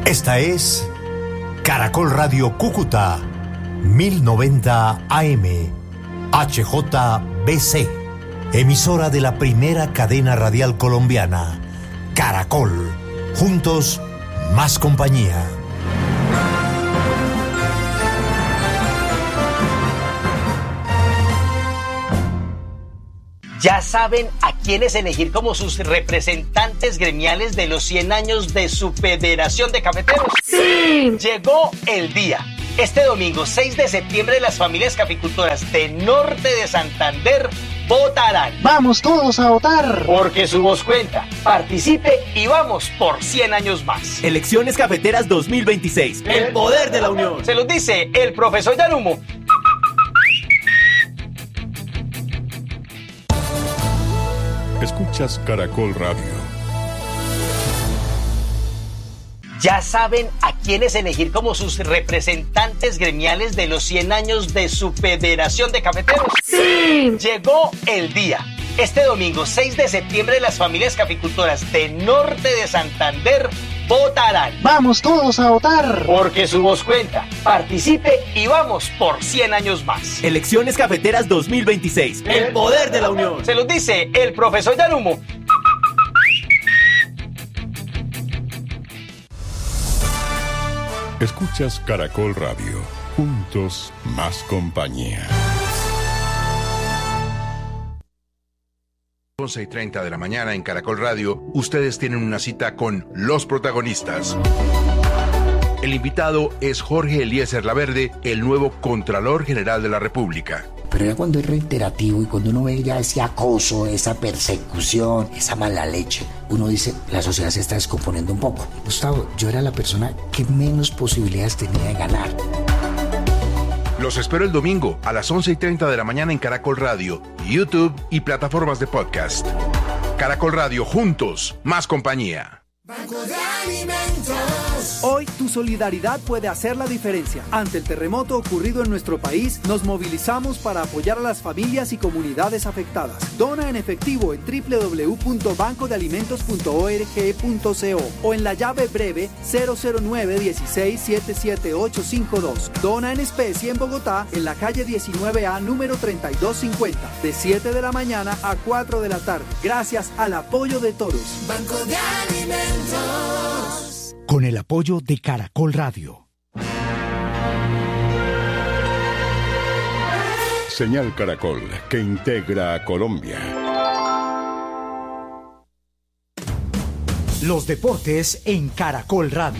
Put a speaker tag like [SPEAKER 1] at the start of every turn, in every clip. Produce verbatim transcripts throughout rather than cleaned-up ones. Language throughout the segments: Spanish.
[SPEAKER 1] Esta es Caracol Radio Cúcuta, mil noventa A M, H J B C, emisora de la primera cadena radial colombiana, Caracol, juntos, más compañía.
[SPEAKER 2] ¿Ya saben a quiénes elegir como sus representantes gremiales de los cien años de su Federación de Cafeteros?
[SPEAKER 3] ¡Sí!
[SPEAKER 2] Llegó el día. Este domingo seis de septiembre las familias caficultoras de Norte de Santander votarán.
[SPEAKER 3] ¡Vamos todos a votar!
[SPEAKER 2] Porque su voz cuenta. Participe y vamos por cien años más.
[SPEAKER 4] Elecciones Cafeteras dos mil veintiséis. El poder de la unión.
[SPEAKER 2] Se los dice el profesor Yanumo.
[SPEAKER 5] Escuchas Caracol Radio.
[SPEAKER 2] ¿Ya saben a quiénes elegir como sus representantes gremiales de los cien años de su Federación de Cafeteros?
[SPEAKER 3] ¡Sí!
[SPEAKER 2] Llegó el día. Este domingo seis de septiembre las familias caficultoras de Norte de Santander votarán.
[SPEAKER 3] ¡Vamos todos a votar!
[SPEAKER 2] Porque su voz cuenta. Participe y vamos por cien años más.
[SPEAKER 4] Elecciones Cafeteras dos mil veintiséis. El poder de la unión.
[SPEAKER 2] Se los dice el profesor Yanumo.
[SPEAKER 5] Escuchas Caracol Radio. Juntos, más compañía.
[SPEAKER 6] once y treinta de la mañana en Caracol Radio, ustedes tienen una cita con los protagonistas. El invitado es Jorge Eliezer Laverde, el nuevo Contralor General de la República.
[SPEAKER 7] Pero ya cuando es reiterativo y cuando uno ve ya ese acoso, esa persecución, esa mala leche, uno dice, la sociedad se está descomponiendo un poco. Gustavo, yo era la persona que menos posibilidades tenía de ganar.
[SPEAKER 6] Los espero el domingo a las once y treinta de la mañana en Caracol Radio, YouTube y plataformas de podcast. Caracol Radio, juntos, más compañía.
[SPEAKER 8] Banco de Alimentos.
[SPEAKER 9] Hoy tu solidaridad puede hacer la diferencia. Ante el terremoto ocurrido en nuestro país, nos movilizamos para apoyar a las familias y comunidades afectadas. Dona en efectivo en doble u doble u doble u punto banco de alimentos punto org punto co o en la llave breve cero cero nueve dieciséis setenta y siete ochocientos cincuenta y dos. Dona en especie en Bogotá, en la calle diecinueve A, número treinta y dos cincuenta, de siete de la mañana a cuatro de la tarde. Gracias al apoyo de todos.
[SPEAKER 8] Banco de Alimentos.
[SPEAKER 1] Con el apoyo de Caracol Radio.
[SPEAKER 5] Señal Caracol, que integra a Colombia.
[SPEAKER 1] Los deportes en Caracol Radio.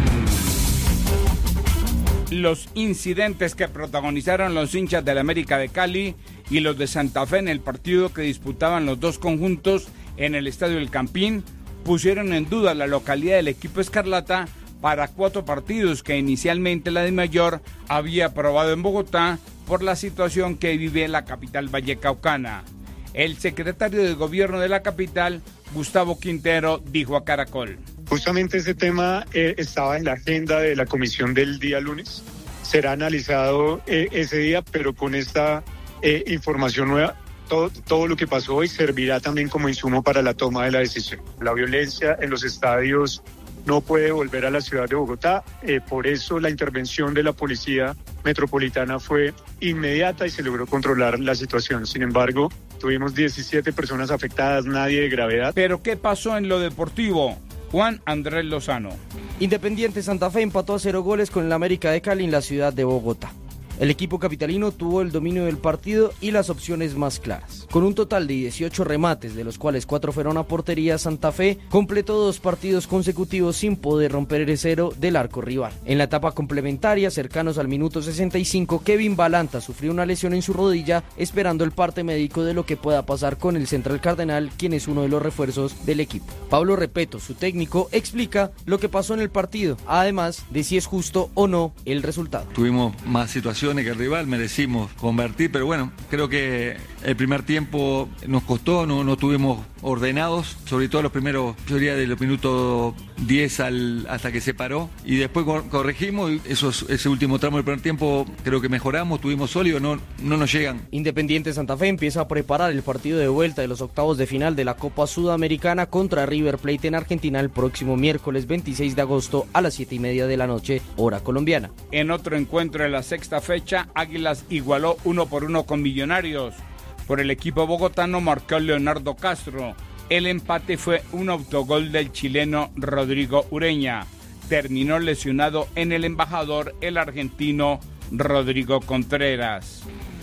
[SPEAKER 10] Los incidentes que protagonizaron los hinchas del América de Cali y los de Santa Fe en el partido que disputaban los dos conjuntos en el Estadio El Campín pusieron en duda la localidad del equipo escarlata para cuatro partidos que inicialmente la DIMAYOR había aprobado en Bogotá por la situación que vive la capital vallecaucana. El secretario de Gobierno de la capital, Gustavo Quintero, dijo a Caracol.
[SPEAKER 11] Justamente ese tema eh, estaba en la agenda de la comisión del día lunes. Será analizado eh, ese día, pero con esta eh, información nueva, Todo, todo lo que pasó hoy servirá también como insumo para la toma de la decisión. La violencia en los estadios no puede volver a la ciudad de Bogotá, eh, por eso la intervención de la Policía Metropolitana fue inmediata y se logró controlar la situación. Sin embargo, tuvimos diecisiete personas afectadas, nadie de gravedad.
[SPEAKER 10] ¿Pero qué pasó en lo deportivo? Juan Andrés Lozano.
[SPEAKER 12] Independiente Santa Fe empató a cero goles con el América de Cali en la ciudad de Bogotá. El equipo capitalino tuvo el dominio del partido y las opciones más claras. Con un total de dieciocho remates, de los cuales cuatro fueron a portería, Santa Fe completó dos partidos consecutivos sin poder romper el cero del arco rival. En la etapa complementaria, cercanos al minuto sesenta y cinco, Kevin Balanta sufrió una lesión en su rodilla, esperando el parte médico de lo que pueda pasar con el central cardenal, quien es uno de los refuerzos del equipo. Pablo Repeto, su técnico, explica lo que pasó en el partido, además de si es justo o no el resultado.
[SPEAKER 13] Tuvimos más situaciones que el rival, merecimos convertir, pero bueno, creo que El primer tiempo nos costó, no, no tuvimos ordenados, sobre todo los primeros, yo diría de los minutos diez al, hasta que se paró, y después corregimos, y esos, ese último tramo del primer tiempo creo que mejoramos, tuvimos sólido, no, no nos llegan.
[SPEAKER 12] Independiente Santa Fe empieza a preparar el partido de vuelta de los octavos de final de la Copa Sudamericana contra River Plate en Argentina el próximo miércoles veintiséis de agosto a las siete y media de la noche, hora colombiana.
[SPEAKER 10] En otro encuentro de la sexta fecha, Águilas igualó uno por uno con Millonarios. Por el equipo bogotano marcó Leonardo Castro. El empate fue un autogol del chileno Rodrigo Ureña. Terminó lesionado en el embajador el argentino Rodrigo Contreras.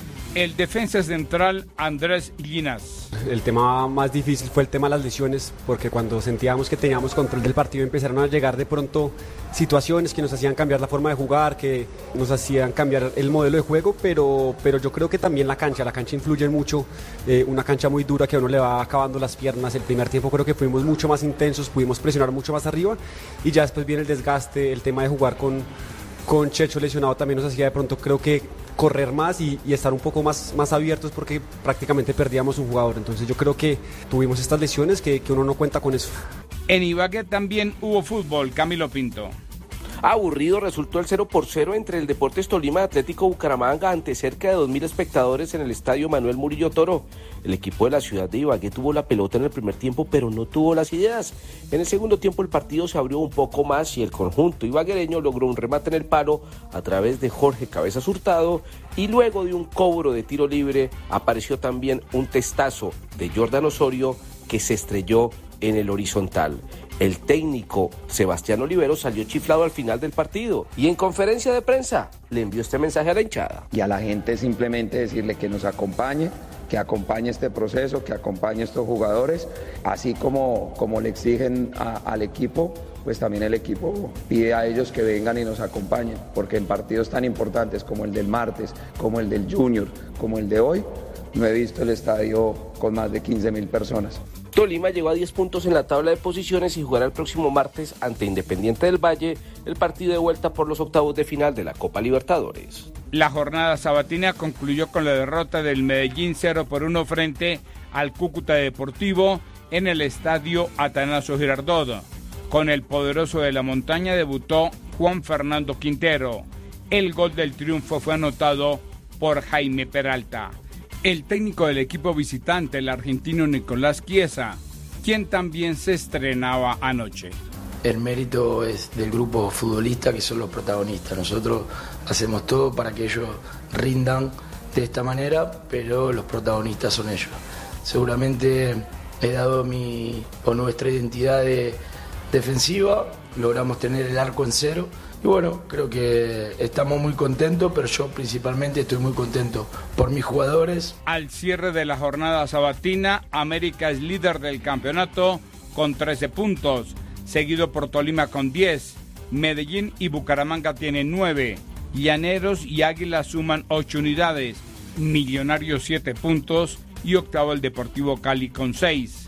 [SPEAKER 10] El defensa central Andrés Llinas.
[SPEAKER 14] El tema más difícil fue el tema de las lesiones, porque cuando sentíamos que teníamos control del partido empezaron a llegar de pronto situaciones que nos hacían cambiar la forma de jugar, que nos hacían cambiar el modelo de juego, pero, pero yo creo que también la cancha, la cancha influye mucho, eh, una cancha muy dura que a uno le va acabando las piernas. El primer tiempo creo que fuimos mucho más intensos, pudimos presionar mucho más arriba, y ya después viene el desgaste, el tema de jugar con, con Checho lesionado también nos hacía de pronto creo que correr más y, y estar un poco más, más abiertos, porque prácticamente perdíamos un jugador. Entonces yo creo que tuvimos estas lesiones que, que uno no cuenta con eso.
[SPEAKER 10] En Ibagué también hubo fútbol. Camilo Pinto.
[SPEAKER 15] Aburrido resultó el cero por cero entre el Deportes Tolima y Atlético Bucaramanga ante cerca de dos mil espectadores en el estadio Manuel Murillo Toro. El equipo de la ciudad de Ibagué tuvo la pelota en el primer tiempo, pero no tuvo las ideas. En el segundo tiempo el partido se abrió un poco más y el conjunto ibaguereño logró un remate en el palo a través de Jorge Cabezas Hurtado, y luego de un cobro de tiro libre apareció también un testazo de Jordan Osorio que se estrelló en el horizontal. El técnico Sebastián Olivero salió chiflado al final del partido y en conferencia de prensa le envió este mensaje a la hinchada.
[SPEAKER 16] Y a la gente simplemente decirle que nos acompañe, que acompañe este proceso, que acompañe a estos jugadores, así como, como le exigen a, al equipo, pues también el equipo pide a ellos que vengan y nos acompañen, porque en partidos tan importantes como el del martes, como el del Junior, como el de hoy, no he visto el estadio con más de quince mil personas.
[SPEAKER 15] Tolima llegó a diez puntos en la tabla de posiciones y jugará el próximo martes ante Independiente del Valle el partido de vuelta por los octavos de final de la Copa Libertadores.
[SPEAKER 10] La jornada sabatina concluyó con la derrota del Medellín cero por uno frente al Cúcuta Deportivo en el estadio Atanasio Girardot. Con el poderoso de la montaña debutó Juan Fernando Quintero. El gol del triunfo fue anotado por Jaime Peralta. El técnico del equipo visitante, el argentino Nicolás Chiesa, quien también se estrenaba anoche.
[SPEAKER 17] El mérito es del grupo futbolista, que son los protagonistas. Nosotros hacemos todo para que ellos rindan de esta manera, pero los protagonistas son ellos. Seguramente he dado mi o nuestra identidad de defensiva, logramos tener el arco en cero. Y bueno, creo que estamos muy contentos, pero yo principalmente estoy muy contento por mis jugadores.
[SPEAKER 10] Al cierre de la jornada sabatina, América es líder del campeonato con trece puntos, seguido por Tolima con diez, Medellín y Bucaramanga tienen nueve, Llaneros y Águila suman ocho unidades, Millonarios siete puntos y octavo el Deportivo Cali con seis.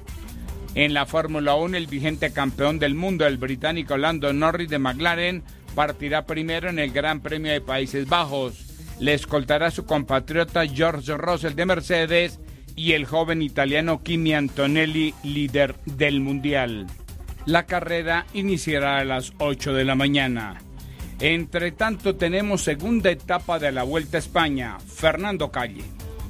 [SPEAKER 10] En la Fórmula uno, el vigente campeón del mundo, el británico Lando Norris de McLaren, partirá primero en el Gran Premio de Países Bajos. Le escoltará su compatriota George Russell de Mercedes y el joven italiano Kimi Antonelli, líder del Mundial. La carrera iniciará a las ocho de la mañana. Entre tanto, tenemos segunda etapa de la Vuelta a España. Fernando Calle.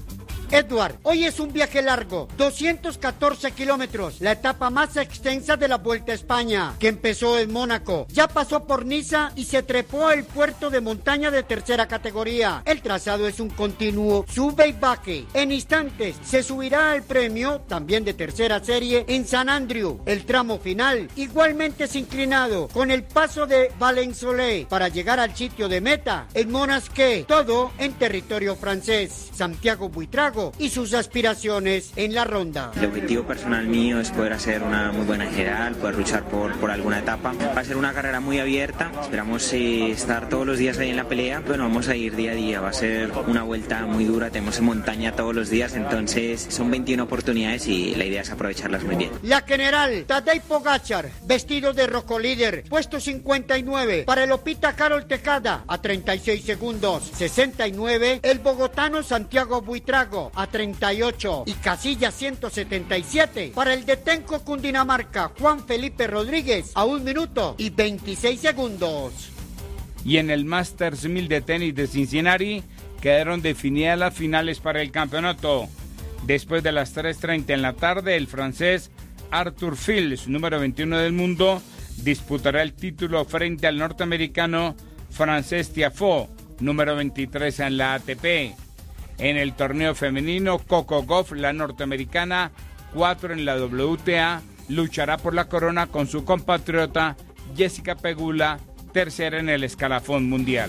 [SPEAKER 18] Edward, hoy es un viaje largo, doscientos catorce kilómetros, la etapa más extensa de la Vuelta a España, que empezó en Mónaco, ya pasó por Niza y se trepó al puerto de montaña de tercera categoría. El trazado es un continuo sube y baje. En instantes se subirá al premio, también de tercera serie, en San Andrew. El tramo final igualmente es inclinado, con el paso de Valensolé para llegar al sitio de meta, en Monasquet, todo en territorio francés. Santiago Buitrago y sus aspiraciones en la ronda.
[SPEAKER 19] El objetivo personal mío es poder hacer una muy buena general, poder luchar por, por alguna etapa. Va a ser una carrera muy abierta, esperamos eh, estar todos los días ahí en la pelea. Bueno, vamos a ir día a día, va a ser una vuelta muy dura, tenemos en montaña todos los días, entonces son veintiuna oportunidades y la idea es aprovecharlas muy bien.
[SPEAKER 18] La general Tadej Pogačar, vestido de rojo líder, puesto cincuenta y nueve, para el Opita Carol Tejada, a treinta y seis segundos, sesenta y nueve, el bogotano Santiago Buitrago, ocho a treinta y ocho y casilla ciento setenta y siete para el de Tenco Cundinamarca, Juan Felipe Rodríguez, a un minuto y veintiséis segundos.
[SPEAKER 10] Y en el Masters mil de tenis de Cincinnati quedaron definidas las finales para el campeonato. Después de las tres treinta en la tarde, el francés Arthur Fils, número veintiuno del mundo, disputará el título frente al norteamericano Frances Tiafoe, número veintitrés en la A T P. En el torneo femenino, Coco Gauff, la norteamericana, cuatro en la W T A, luchará por la corona con su compatriota Jessica Pegula, tercera en el escalafón mundial.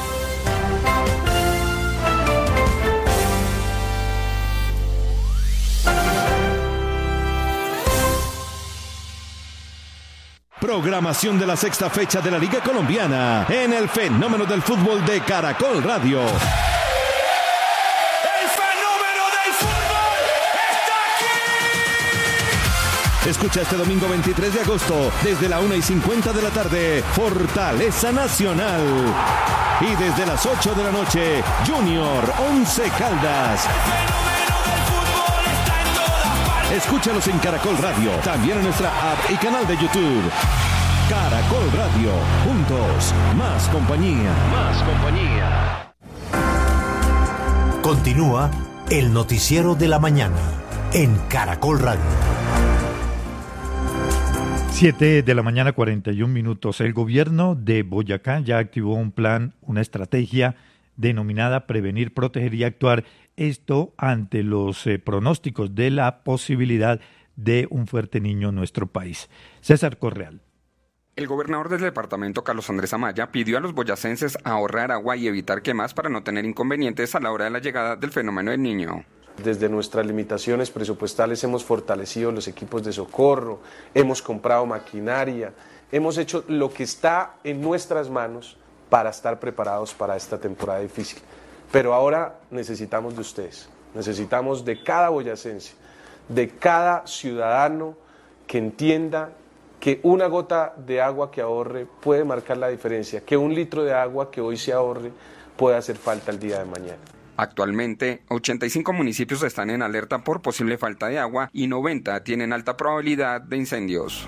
[SPEAKER 20] Programación de la sexta fecha de la Liga Colombiana en el Fenómeno del Fútbol de Caracol Radio.
[SPEAKER 8] ¡El fenómeno del fútbol está aquí!
[SPEAKER 20] Escucha este domingo veintitrés de agosto, desde la una y cincuenta de la tarde, Fortaleza Nacional. Y desde las ocho de la noche, Junior Once Caldas. Escúchalos en Caracol Radio, también en nuestra app y canal de YouTube. Caracol Radio, juntos, más compañía.
[SPEAKER 1] Más compañía. Continúa el noticiero de la mañana en Caracol Radio.
[SPEAKER 21] siete de la mañana, cuarenta y un minutos. El gobierno de Boyacá ya activó un plan, una estrategia denominada Prevenir, Proteger y Actuar. Esto ante los eh, pronósticos de la posibilidad de un fuerte niño en nuestro país. César Correal.
[SPEAKER 22] El gobernador del departamento, Carlos Andrés Amaya, pidió a los boyacenses ahorrar agua y evitar quemas para no tener inconvenientes a la hora de la llegada del fenómeno del niño.
[SPEAKER 23] Desde nuestras limitaciones presupuestales hemos fortalecido los equipos de socorro, hemos comprado maquinaria, hemos hecho lo que está en nuestras manos para estar preparados para esta temporada difícil. Pero ahora necesitamos de ustedes, necesitamos de cada boyacense, de cada ciudadano que entienda que una gota de agua que ahorre puede marcar la diferencia, que un litro de agua que hoy se ahorre puede hacer falta el día de mañana.
[SPEAKER 22] Actualmente, ochenta y cinco municipios están en alerta por posible falta de agua y noventa tienen alta probabilidad de incendios.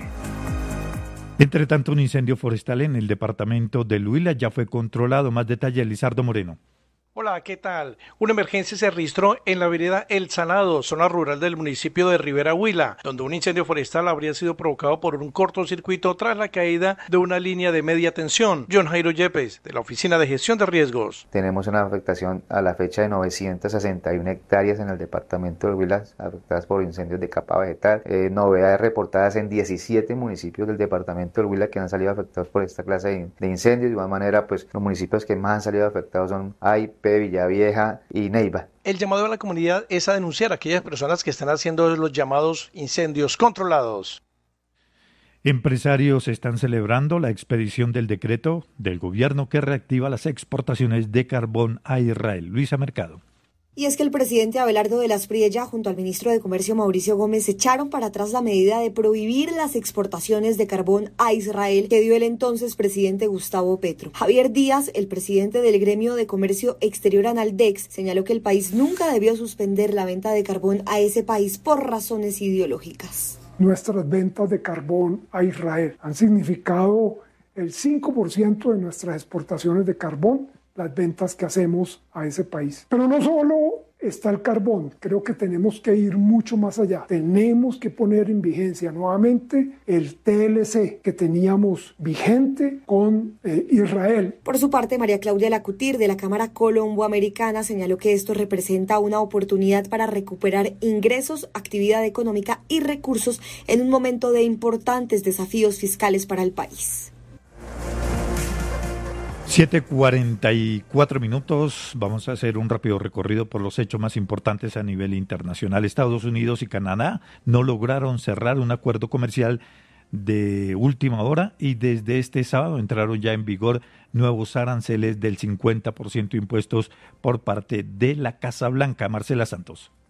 [SPEAKER 21] Entre tanto, un incendio forestal en el departamento del Huila ya fue controlado. Más detalles, Lizardo Moreno.
[SPEAKER 24] Hola, ¿qué tal? Una emergencia se registró en la vereda El Salado, zona rural del municipio de Rivera Huila, donde un incendio forestal habría sido provocado por un cortocircuito tras la caída de una línea de media tensión. John Jairo Yepes, de la Oficina de Gestión de Riesgos.
[SPEAKER 25] Tenemos una afectación a la fecha de novecientas sesenta y una hectáreas en el departamento de Huila, afectadas por incendios de capa vegetal. Eh, novedades reportadas en diecisiete municipios del departamento de Huila que han salido afectados por esta clase de, de incendios. De igual manera, pues los municipios que más han salido afectados son Aipe, Villavieja y Neiva.
[SPEAKER 24] El llamado a la comunidad es a denunciar a aquellas personas que están haciendo los llamados incendios controlados.
[SPEAKER 21] Empresarios están celebrando la expedición del decreto del gobierno que reactiva las exportaciones de carbón a Israel. Luisa Mercado.
[SPEAKER 26] Y es que el presidente Abelardo de las Priella junto al ministro de Comercio Mauricio Gómez echaron para atrás la medida de prohibir las exportaciones de carbón a Israel que dio el entonces presidente Gustavo Petro. Javier Díaz, el presidente del gremio de comercio exterior Analdex, señaló que el país nunca debió suspender la venta de carbón a ese país por razones ideológicas.
[SPEAKER 27] Nuestras ventas de carbón a Israel han significado el cinco por ciento de nuestras exportaciones de carbón, las ventas que hacemos a ese país. Pero no solo está el carbón, creo que tenemos que ir mucho más allá. Tenemos que poner en vigencia nuevamente el T L C que teníamos vigente con eh, Israel.
[SPEAKER 26] Por su parte, María Claudia Lacutir, de la Cámara Colombo-Americana, señaló que esto representa una oportunidad para recuperar ingresos, actividad económica y recursos en un momento de importantes desafíos fiscales para el país.
[SPEAKER 21] siete cuarenta y cuatro minutos, vamos a hacer un rápido recorrido por los hechos más importantes a nivel internacional. Estados Unidos y Canadá no lograron cerrar un acuerdo comercial de última hora y desde este sábado entraron ya en vigor nuevos aranceles del cincuenta por ciento impuestos por parte de la Casa Blanca. Marcela Santos.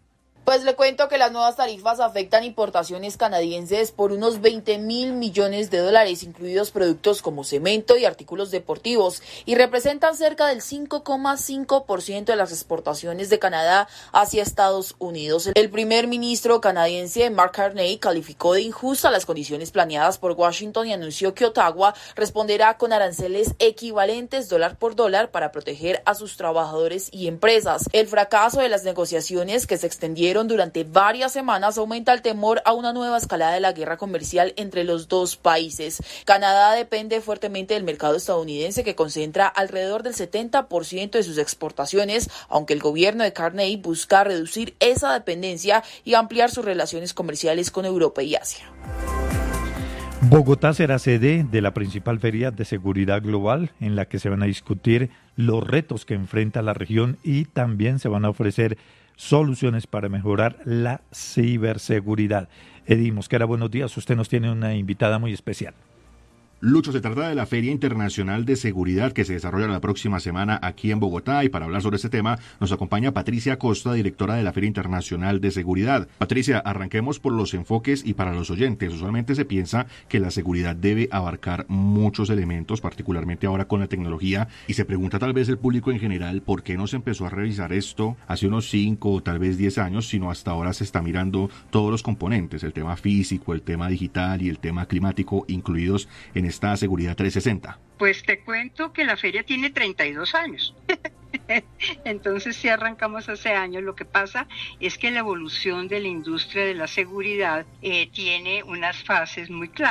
[SPEAKER 2] Pues le cuento que las nuevas tarifas afectan importaciones canadienses por unos veinte mil millones de dólares, incluidos productos como cemento y artículos deportivos, y representan cerca del cinco coma cinco por ciento de las exportaciones de Canadá hacia Estados Unidos. El primer ministro canadiense, Mark Carney, calificó de injustas las condiciones planeadas por Washington y anunció que Ottawa responderá con aranceles equivalentes dólar por dólar para proteger a sus trabajadores y empresas. El fracaso de las negociaciones, que se extendieron durante varias semanas, aumenta el temor a una nueva escalada de la guerra comercial entre los dos países. Canadá depende fuertemente del mercado estadounidense, que concentra alrededor del setenta por ciento de sus exportaciones, aunque el gobierno de Carney busca reducir esa dependencia y ampliar sus relaciones comerciales con Europa y Asia.
[SPEAKER 21] Bogotá será sede de la principal feria de seguridad global, en la que se van a discutir los retos que enfrenta la región y también se van a ofrecer soluciones para mejorar la ciberseguridad. Eddie Mosquera, buenos días. Usted nos tiene una invitada muy especial.
[SPEAKER 3] Lucho, se trata de la Feria Internacional de Seguridad que se desarrolla la próxima semana aquí en Bogotá, y para hablar sobre este tema nos acompaña Patricia Costa, directora de la Feria Internacional de Seguridad. Patricia, arranquemos por los enfoques y para los oyentes. Usualmente se piensa que la seguridad debe abarcar muchos elementos, particularmente ahora con la tecnología, y se pregunta tal vez el público en general por qué no se empezó a revisar esto hace unos cinco o tal vez diez años, sino hasta ahora se está mirando todos los componentes, el tema físico, el tema digital y el tema climático, incluidos en esta seguridad trescientos sesenta.
[SPEAKER 4] Pues te cuento que la feria tiene treinta y dos años. Entonces sí arrancamos hace años. Lo que pasa es que la evolución de la industria de la seguridad eh, tiene unas fases muy claras.